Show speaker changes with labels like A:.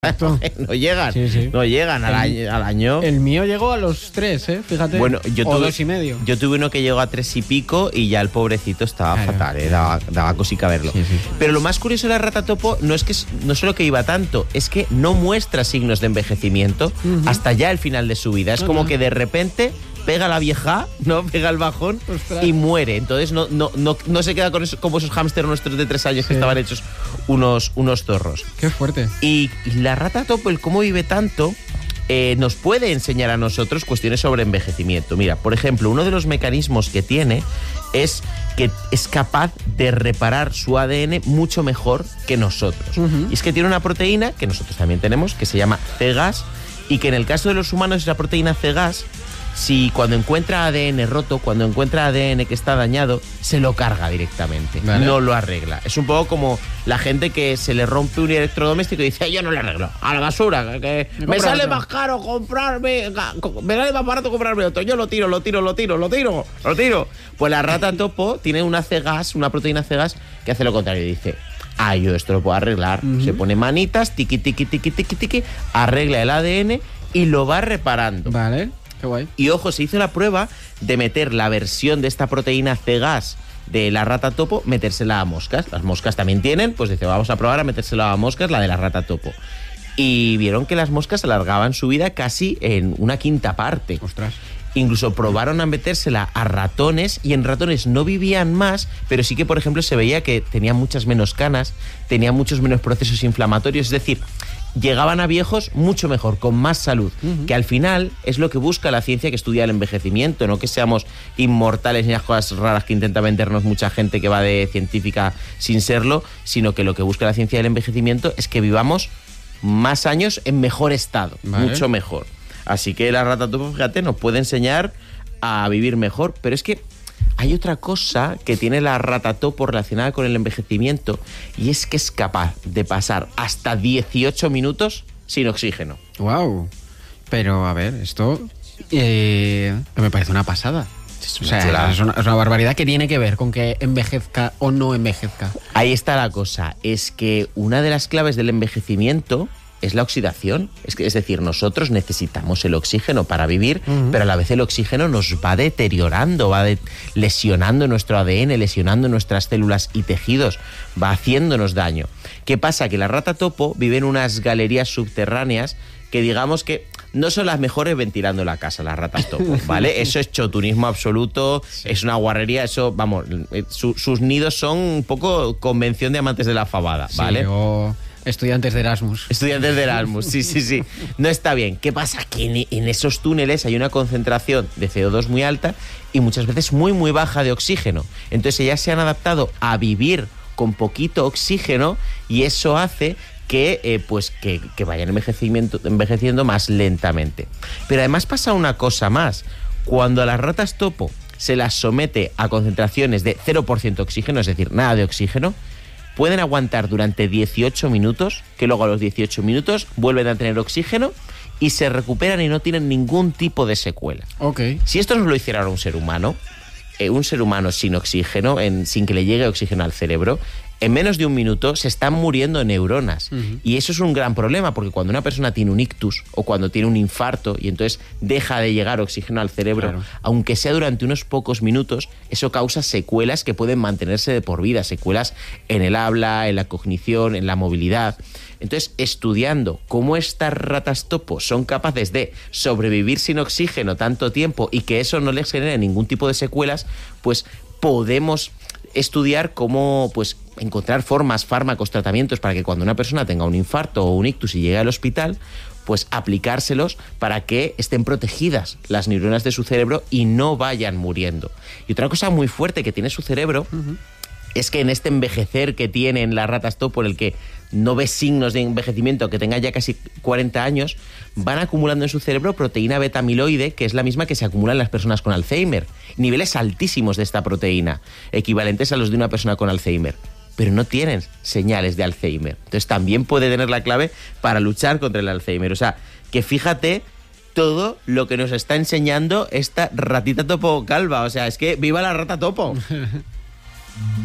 A: No llegan,
B: Sí.
A: no llegan al año.
B: El mío llegó a los 3, fíjate.
A: Bueno,
B: o 2,5.
A: Yo tuve uno que llegó a 3 y pico y ya el pobrecito estaba fatal, daba cosica verlo.
B: Sí.
A: Pero lo más curioso de la rata topo no solo que iba tanto, es que no muestra signos de envejecimiento hasta ya el final de su vida. Es como que de repente pega la vieja, ¿no? Pega el bajón. Ostras. Y muere. Entonces no se queda con eso, como esos hámsters nuestros de 3 años que estaban hechos unos zorros.
B: Qué fuerte.
A: Y la rata topo, el cómo vive tanto, nos puede enseñar a nosotros cuestiones sobre envejecimiento. Mira, por ejemplo, uno de los mecanismos que tiene es que es capaz de reparar su ADN mucho mejor que nosotros. Y es que tiene una proteína, que nosotros también tenemos, que se llama CGAS, y que en el caso de los humanos esa proteína CGAS, si cuando encuentra ADN roto, cuando encuentra ADN que está dañado, se lo carga directamente, ¿vale? No lo arregla. Es un poco como la gente que se le rompe un electrodoméstico y dice, yo no le arreglo, a la basura, que me sale más caro comprarme, me sale más barato comprarme otro, yo lo tiro. Pues la rata topo tiene una CGAS, una proteína CGAS que hace lo contrario, dice, yo esto lo puedo arreglar. Se pone manitas, tiqui, arregla el ADN y lo va reparando.
B: Vale. Qué guay.
A: Y ojo, se hizo la prueba de meter la versión de esta proteína CGAS de la rata topo, metérsela a moscas. Las moscas también tienen, pues dice, vamos a probar a metérsela a moscas, la de la rata topo. Y vieron que las moscas alargaban su vida casi en una quinta parte.
B: Ostras.
A: Incluso probaron a metérsela a ratones y en ratones no vivían más, pero sí que, por ejemplo, se veía que tenían muchas menos canas, tenían muchos menos procesos inflamatorios, es decir, llegaban a viejos mucho mejor, con más salud, que al final es lo que busca la ciencia que estudia el envejecimiento, no que seamos inmortales ni las cosas raras que intenta vendernos mucha gente que va de científica sin serlo, sino que lo que busca la ciencia del envejecimiento es que vivamos más años en mejor estado, mucho mejor. Así que la rata topo, fíjate, nos puede enseñar a vivir mejor, pero es que hay otra cosa que tiene la rata topo relacionada con el envejecimiento y es que es capaz de pasar hasta 18 minutos sin oxígeno.
B: ¡Wow! Pero, a ver, esto me parece una pasada. O sea, es una barbaridad que tiene que ver con que envejezca o no envejezca.
A: Ahí está la cosa. Es que una de las claves del envejecimiento es la oxidación. Es decir, nosotros necesitamos el oxígeno para vivir, pero a la vez el oxígeno nos va deteriorando, va lesionando nuestro ADN, lesionando nuestras células y tejidos, va haciéndonos daño. ¿Qué pasa? Que la rata topo vive en unas galerías subterráneas que digamos que no son las mejores ventilando la casa, las ratas topo, ¿vale? Eso es chotunismo absoluto, es una guarrería, eso, vamos, sus nidos son un poco convención de amantes de la fabada, ¿vale?
B: Sí, estudiantes de Erasmus.
A: Estudiantes de Erasmus, sí. No está bien. ¿Qué pasa? Que en esos túneles hay una concentración de CO2 muy alta y muchas veces muy, muy baja de oxígeno. Entonces ellas se han adaptado a vivir con poquito oxígeno y eso hace que vayan envejeciendo más lentamente. Pero además pasa una cosa más. Cuando a las ratas topo se las somete a concentraciones de 0% oxígeno, es decir, nada de oxígeno, pueden aguantar durante 18 minutos, que luego a los 18 minutos vuelven a tener oxígeno y se recuperan y no tienen ningún tipo de secuela.
B: Okay.
A: Si esto nos lo hiciera un ser humano sin oxígeno, sin que le llegue oxígeno al cerebro, en menos de un minuto se están muriendo neuronas. Y eso es un gran problema, porque cuando una persona tiene un ictus o cuando tiene un infarto y entonces deja de llegar oxígeno al cerebro, aunque sea durante unos pocos minutos, eso causa secuelas que pueden mantenerse de por vida, secuelas en el habla, en la cognición, en la movilidad. Entonces, estudiando cómo estas ratas topo son capaces de sobrevivir sin oxígeno tanto tiempo y que eso no les genere ningún tipo de secuelas, pues podemos estudiar cómo encontrar formas, fármacos, tratamientos para que cuando una persona tenga un infarto o un ictus y llegue al hospital, pues aplicárselos para que estén protegidas las neuronas de su cerebro y no vayan muriendo. Y otra cosa muy fuerte que tiene su cerebro es que en este envejecer que tienen las ratas topo, en el que no ves signos de envejecimiento, que tenga ya casi 40 años, van acumulando en su cerebro proteína beta-amiloide, que es la misma que se acumula en las personas con Alzheimer. Niveles altísimos de esta proteína, equivalentes a los de una persona con Alzheimer, pero no tienen señales de Alzheimer. Entonces también puede tener la clave para luchar contra el Alzheimer. O sea, que fíjate todo lo que nos está enseñando esta ratita topo calva. O sea, es que ¡viva la rata topo!